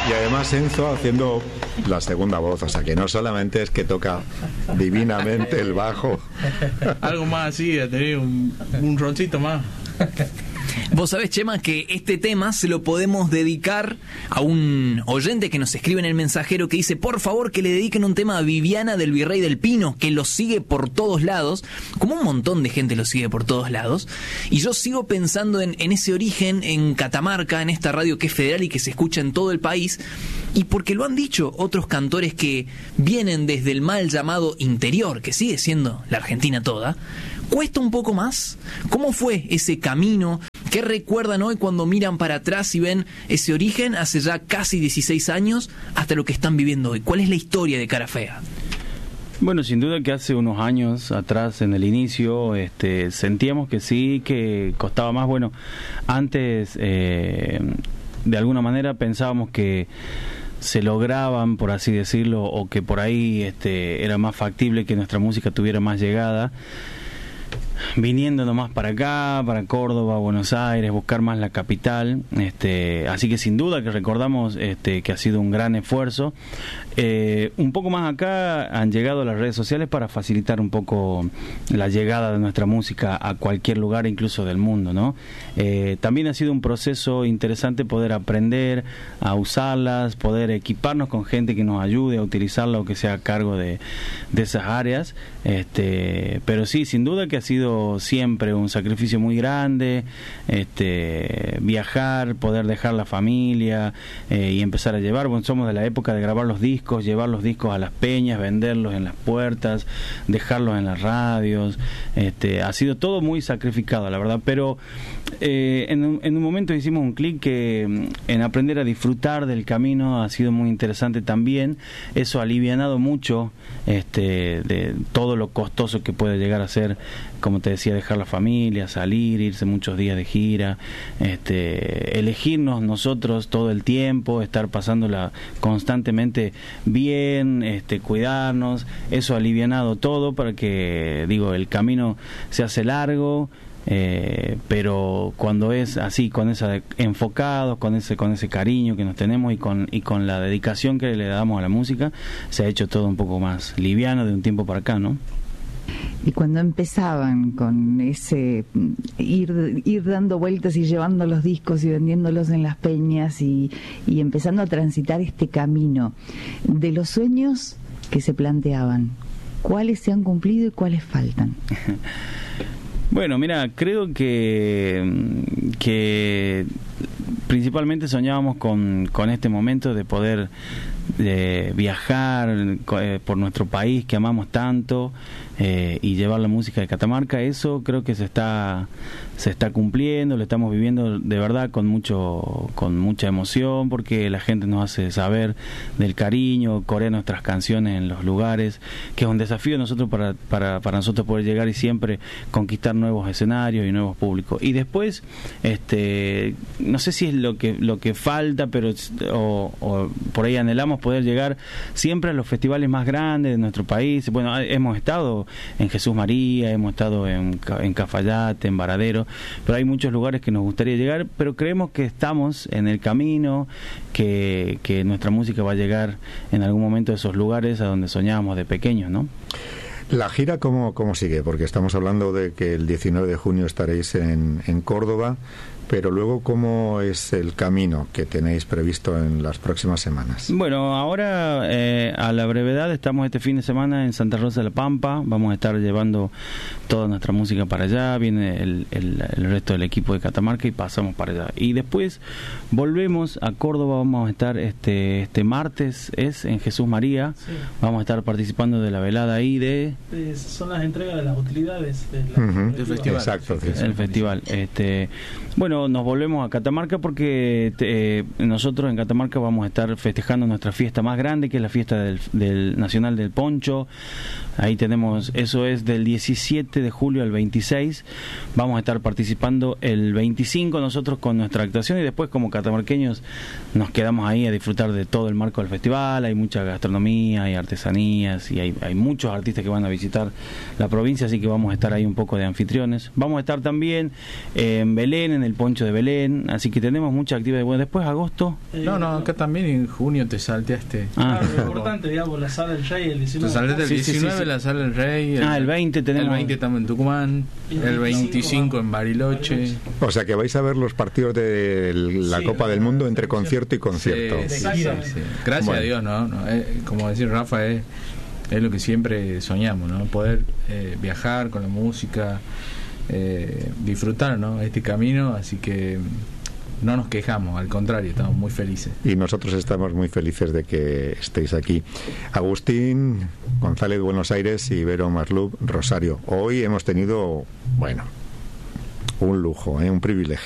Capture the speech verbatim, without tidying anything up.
Y además Enzo haciendo la segunda voz, o sea que no solamente es que toca divinamente el bajo. Algo más así, a tener un, un roncito más. Vos sabés, Chema, que este tema se lo podemos dedicar a un oyente que nos escribe en el mensajero que dice, por favor, que le dediquen un tema a Viviana del Virrey del Pino, que lo sigue por todos lados, como un montón de gente lo sigue por todos lados, y yo sigo pensando en, en ese origen en Catamarca, en esta radio que es federal y que se escucha en todo el país, y porque lo han dicho otros cantores que vienen desde el mal llamado interior, que sigue siendo la Argentina toda. ¿Cuesta un poco más? ¿Cómo fue ese camino? ¿Qué recuerdan hoy cuando miran para atrás y ven ese origen hace ya casi dieciséis años hasta lo que están viviendo hoy? ¿Cuál es la historia de Cara Fea? Bueno, sin duda que hace unos años atrás, en el inicio, este, sentíamos que sí, que costaba más. Bueno, antes, eh, de alguna manera pensábamos que se lograban, por así decirlo, o que por ahí este, era más factible que nuestra música tuviera más llegada, viniendo nomás para acá, para Córdoba, Buenos Aires, buscar más la capital, este, así que sin duda que recordamos este, que ha sido un gran esfuerzo. Eh, un poco más acá han llegado las redes sociales para facilitar un poco la llegada de nuestra música a cualquier lugar, incluso del mundo, ¿no? Eh, también ha sido un proceso interesante poder aprender a usarlas, poder equiparnos con gente que nos ayude a utilizarla o que sea a cargo de, de esas áreas, este, pero sí, sin duda que ha sido siempre un sacrificio muy grande, este, viajar, poder dejar la familia eh, y empezar a llevar. Bueno, somos de la época de grabar los discos, llevar los discos a las peñas, venderlos en las puertas, dejarlos en las radios, este, ha sido todo muy sacrificado, la verdad, pero eh, en, un, en un momento hicimos un clic que en aprender a disfrutar del camino ha sido muy interesante también. Eso ha alivianado mucho este, de todo lo costoso que puede llegar a ser, como te decía, dejar la familia, salir, irse muchos días de gira, este, elegirnos nosotros todo el tiempo, estar pasándola constantemente bien, este, cuidarnos. Eso ha alivianado todo para que, digo, el camino se hace largo, eh, pero cuando es así, con esa enfocados, con ese con ese cariño que nos tenemos y con y con la dedicación que le damos a la música, se ha hecho todo un poco más liviano de un tiempo para acá, ¿no? Y cuando empezaban con ese ir, ir dando vueltas y llevando los discos y vendiéndolos en las peñas y, y empezando a transitar este camino de los sueños que se planteaban, ¿cuáles se han cumplido y cuáles faltan? Bueno, mira, creo que, que principalmente soñábamos con, con este momento de poder de viajar eh, por nuestro país que amamos tanto, eh, y llevar la música de Catamarca. Eso creo que se está se está cumpliendo, lo estamos viviendo de verdad con mucho con mucha emoción, porque la gente nos hace saber del cariño, corea nuestras canciones en los lugares, que es un desafío nosotros para, para, para nosotros poder llegar y siempre conquistar nuevos escenarios y nuevos públicos. Y después, este no sé si es lo que lo que falta, pero o, o por ahí anhelamos poder llegar siempre a los festivales más grandes de nuestro país. Bueno, hemos estado en Jesús María, hemos estado en, en Cafayate, en Varadero, pero hay muchos lugares que nos gustaría llegar, pero creemos que estamos en el camino, que, que nuestra música va a llegar en algún momento a esos lugares a donde soñábamos de pequeños, ¿no? ¿La gira cómo, cómo sigue? Porque estamos hablando de que el diecinueve de junio estaréis en, en Córdoba, pero luego, ¿cómo es el camino que tenéis previsto en las próximas semanas? Bueno, ahora eh, a la brevedad estamos este fin de semana en Santa Rosa de la Pampa. Vamos a estar llevando toda nuestra música para allá. Viene el, el, el resto del equipo de Catamarca y pasamos para allá. Y después volvemos a Córdoba. Vamos a estar este este martes, es en Jesús María. Sí. Vamos a estar participando de la velada ahí de... Son las entregas de las utilidades de la, uh-huh. del festival. Exacto. Sí, sí. El festival. Este, bueno, nos volvemos a Catamarca porque eh, nosotros en Catamarca vamos a estar festejando nuestra fiesta más grande, que es la fiesta del, del Nacional del Poncho. Ahí tenemos, eso es del diecisiete de julio al veintiséis. Vamos a estar participando el veinticinco nosotros con nuestra actuación, y después como catamarqueños nos quedamos ahí a disfrutar de todo el marco del festival. Hay mucha gastronomía, hay artesanías y hay, hay muchos artistas que van a visitar la provincia, así que vamos a estar ahí un poco de anfitriones. Vamos a estar también en Belén, en el Poncho Poncho de Belén, así que tenemos mucha actividad. Bueno, después agosto. No, no, acá también en junio te salteaste. Ah, Claro, lo importante, digamos, la Sala del Rey, el Te diecinueve. salteaste el Sí, sí, sí, diecinueve, sí. la Sala del Rey. Ah, el veinte tenemos- El veinte estamos en Tucumán. Y el El veinticinco veinticinco en Bariloche. Bariloche. O sea que vais a ver los partidos de la Sí, Copa la- del Mundo la entre selección. concierto y concierto. Sí, sí, Exactamente. sí. Gracias Bueno. a Dios, ¿no? no eh, como decir Rafa, es, es lo que siempre soñamos, ¿no? Poder eh, viajar con la música, eh, disfrutar, ¿no? Este camino, así que no nos quejamos, al contrario, estamos muy felices. Y nosotros estamos muy felices de que estéis aquí. Agustín González, Buenos Aires, y Vero Maslub, Rosario. Hoy hemos tenido, bueno, un lujo, ¿eh? Un privilegio.